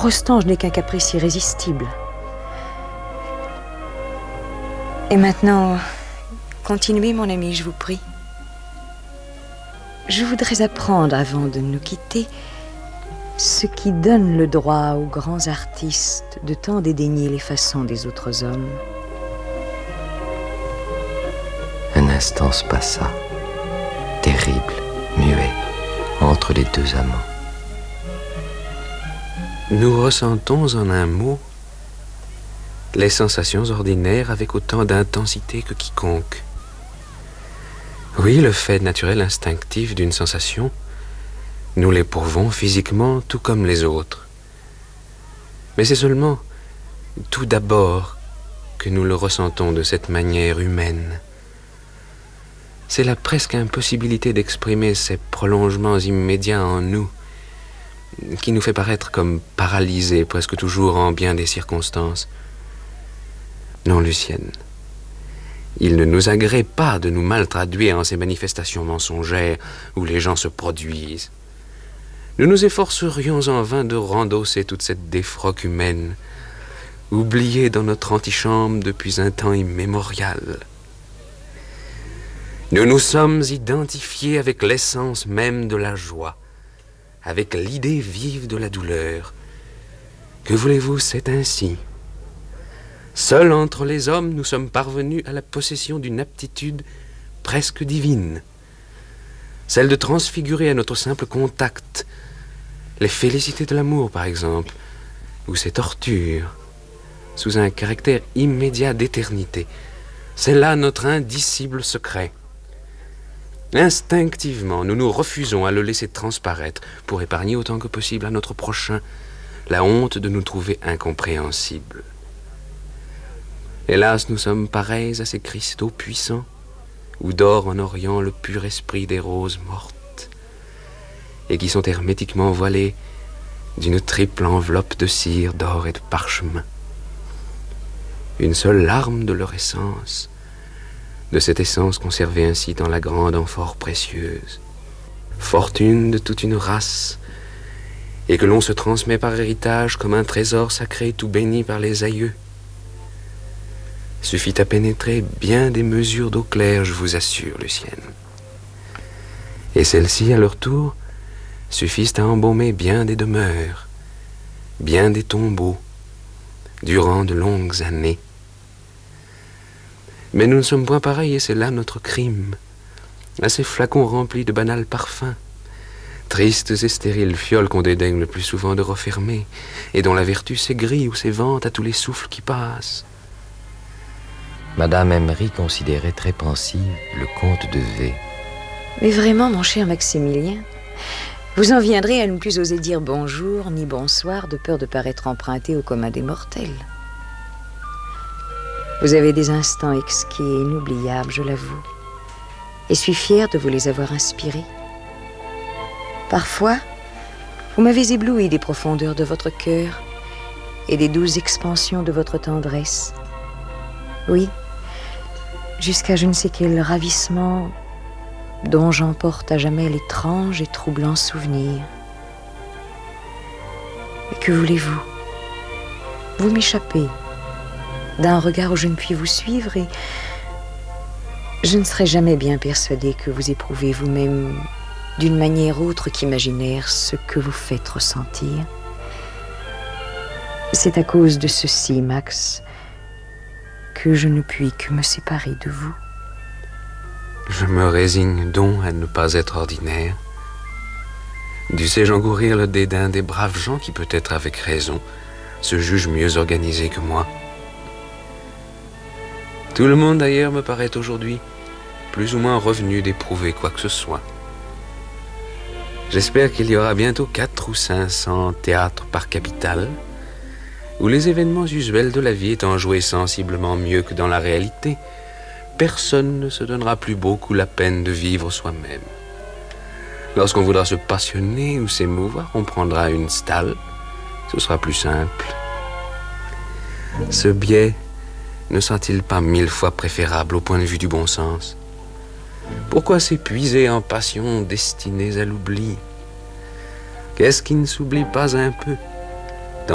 Rostand, je n'ai qu'un caprice irrésistible. Et maintenant, continuez, mon ami, je vous prie. Je voudrais apprendre, avant de nous quitter, ce qui donne le droit aux grands artistes de tant dédaigner les façons des autres hommes. Un instant se passa, terrible, muet, entre les deux amants. Nous ressentons en un mot les sensations ordinaires avec autant d'intensité que quiconque. Oui, le fait naturel instinctif d'une sensation, nous l'éprouvons physiquement tout comme les autres. Mais c'est seulement, tout d'abord, que nous le ressentons de cette manière humaine. C'est la presque impossibilité d'exprimer ces prolongements immédiats en nous qui nous fait paraître comme paralysés presque toujours en bien des circonstances. Non, Lucienne, il ne nous agrée pas de nous mal traduire en ces manifestations mensongères où les gens se produisent. Nous nous efforcerions en vain de rendosser toute cette défroque humaine, oubliée dans notre antichambre depuis un temps immémorial. Nous nous sommes identifiés avec l'essence même de la joie, avec l'idée vive de la douleur. Que voulez-vous, c'est ainsi. Seuls entre les hommes, nous sommes parvenus à la possession d'une aptitude presque divine, celle de transfigurer à notre simple contact les félicités de l'amour, par exemple, ou ses tortures, sous un caractère immédiat d'éternité. C'est là notre indicible secret. Instinctivement, nous nous refusons à le laisser transparaître pour épargner autant que possible à notre prochain la honte de nous trouver incompréhensibles. Hélas, nous sommes pareils à ces cristaux puissants où dort en Orient le pur esprit des roses mortes et qui sont hermétiquement voilés d'une triple enveloppe de cire, d'or et de parchemin. Une seule larme de leur essence, de cette essence conservée ainsi dans la grande amphore précieuse, fortune de toute une race, et que l'on se transmet par héritage comme un trésor sacré tout béni par les aïeux, suffit à pénétrer bien des mesures d'eau claire, je vous assure, Lucienne. Et celles-ci, à leur tour, suffisent à embaumer bien des demeures, bien des tombeaux, durant de longues années. Mais nous ne sommes point pareils, et c'est là notre crime, à ces flacons remplis de banals parfums, tristes et stériles fioles qu'on dédaigne le plus souvent de refermer, et dont la vertu s'aigrit ou s'évente à tous les souffles qui passent. Madame Emery considérait très pensive le comte de V. Mais vraiment, mon cher Maximilien, vous en viendrez à ne plus oser dire bonjour ni bonsoir de peur de paraître emprunté au commun des mortels. Vous avez des instants exquis et inoubliables, je l'avoue, et suis fière de vous les avoir inspirés. Parfois, vous m'avez ébloui des profondeurs de votre cœur et des douces expansions de votre tendresse. Oui, jusqu'à je ne sais quel ravissement dont j'emporte à jamais l'étrange et troublant souvenir. Et que voulez-vous? Vous m'échappez d'un regard où je ne puis vous suivre et je ne serai jamais bien persuadée que vous éprouvez vous-même d'une manière autre qu'imaginaire ce que vous faites ressentir. C'est à cause de ceci, Max, que je ne puis que me séparer de vous. Je me résigne donc à ne pas être ordinaire. Dussé-je encourir le dédain des braves gens qui, peut-être avec raison, se jugent mieux organisés que moi. Tout le monde d'ailleurs me paraît aujourd'hui plus ou moins revenu d'éprouver quoi que ce soit. J'espère qu'il y aura bientôt 400 ou 500 théâtres par capitale, où les événements usuels de la vie étant joués sensiblement mieux que dans la réalité, personne ne se donnera plus beaucoup la peine de vivre soi-même. Lorsqu'on voudra se passionner ou s'émouvoir, on prendra une stalle, ce sera plus simple. Ce biais ne sera-t-il pas 1000 fois préférable au point de vue du bon sens? Pourquoi s'épuiser en passions destinées à l'oubli? Qu'est-ce qui ne s'oublie pas un peu?